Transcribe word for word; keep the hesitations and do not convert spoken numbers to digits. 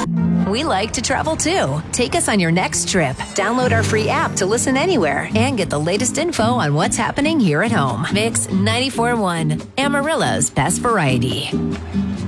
We like to travel too. Take us on your next trip. Download our free app to listen anywhere and get the latest info on what's happening here at home. Mix ninety-four point one, Amarillo's best variety.